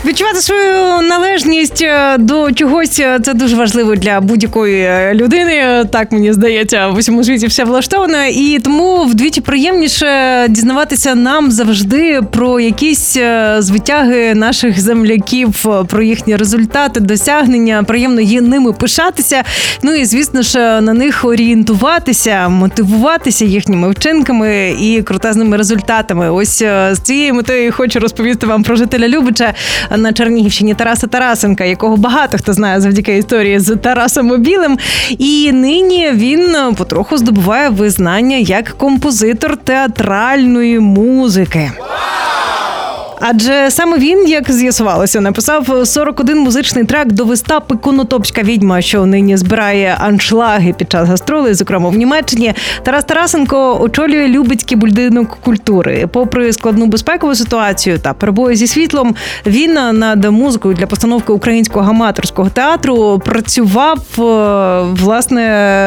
Відчувати свою належність до чогось – це дуже важливо для будь-якої людини. Так, мені здається, в усьому світі все влаштовано. І тому вдвічі приємніше дізнаватися нам завжди про якісь звитяги наших земляків, про їхні результати, досягнення. Приємно ними пишатися. Ну і, звісно ж, на них орієнтуватися, мотивуватися їхніми вчинками і крутезними результатами. Ось з цією метою хочу розповісти вам про жителя Любича на Чернігівщині Тараса Тарасенка, якого багато хто знає завдяки історії з Тарасом Білим. І нині він потроху здобуває визнання як композитор театральної музики. Адже саме він, як з'ясувалося, написав 41 музичний трек до вистави «Конотопська відьма», що нині збирає аншлаги під час гастролей, зокрема в Німеччині. Тарас Тарасенко очолює Любецький будинок культури. Попри складну безпекову ситуацію та перебої зі світлом, він над музикою для постановки українського аматорського театру працював, власне,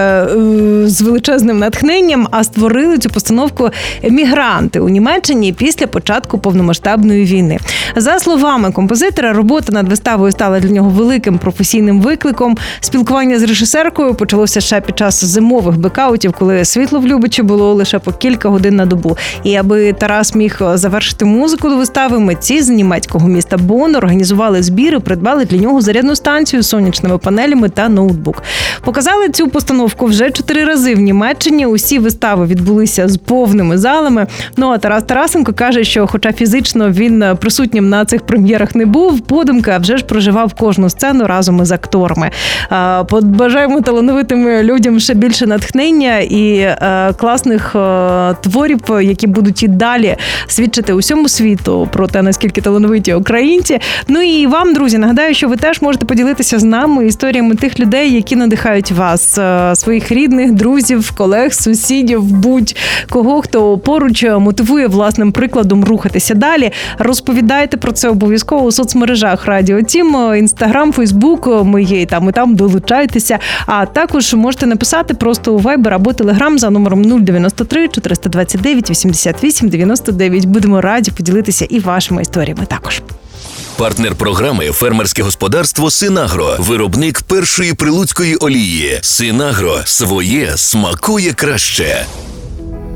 з величезним натхненням, а створили цю постановку емігранти у Німеччині після початку повномасштабної війни. За словами композитора, робота над виставою стала для нього великим професійним викликом. Спілкування з режисеркою почалося ще під час зимових блекаутів, коли світло в Любичі було лише по кілька годин на добу. І аби Тарас міг завершити музику до вистави, митці з німецького міста Бонн організували збір і придбали для нього зарядну станцію з сонячними панелями та ноутбук. Показали цю постановку вже 4 рази в Німеччині. Усі вистави відбулися з повними залами. Ну а Тарас Тарасенко каже, що хоча фізично він присутнім на цих прем'єрах не був, подумки, а вже ж проживав кожну сцену разом із акторами. Побажаємо талановитим людям ще більше натхнення і класних творів, які будуть і далі свідчити усьому світу про те, наскільки талановиті українці. Ну і вам, друзі, нагадаю, що ви теж можете поділитися з нами історіями тих людей, які надихають вас, своїх рідних, друзів, колег, сусідів, будь-кого, хто поруч мотивує власним прикладом рухатися далі. Розповідайте про це обов'язково у соцмережах Радіо Тім, Інстаграм, Фейсбук, ми є і там, долучайтеся. А також можете написати просто у Viber або Telegram за номером 093 429 88 99. Будемо раді поділитися і вашими історіями також. Партнер програми «Фермерське господарство Синагро». Виробник першої прилуцької олії. Синагро. Своє смакує краще.